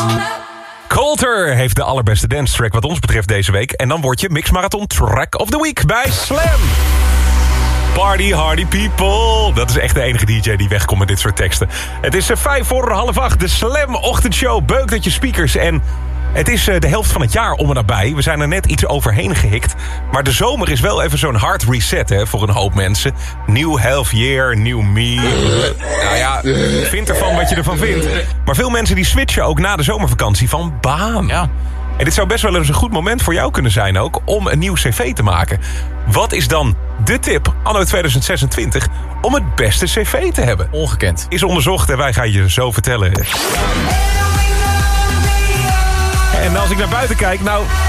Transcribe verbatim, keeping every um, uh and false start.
Coulter heeft de allerbeste dance track wat ons betreft deze week. En dan word je Mix Marathon Track of the Week bij Slam. Party hardy people. Dat is echt de enige D J die wegkomt met dit soort teksten. Het is vijf voor half acht. De Slam ochtendshow beukt uit je speakers. En het is de helft van het jaar om en nabij. We zijn er net iets overheen gehikt. Maar de zomer is wel even zo'n hard reset hè, voor een hoop mensen. New half year, new me. Nou ja, vind ervan wat je ervan vindt. Maar veel mensen die switchen ook na de zomervakantie van baan. Ja. En dit zou best wel eens een goed moment voor jou kunnen zijn ook... om een nieuw cv te maken. Wat is dan de tip, anno tweeduizend zesentwintig... om het beste cv te hebben? Ongekend. Is onderzocht en wij gaan je zo vertellen. En als ik naar buiten kijk, nou...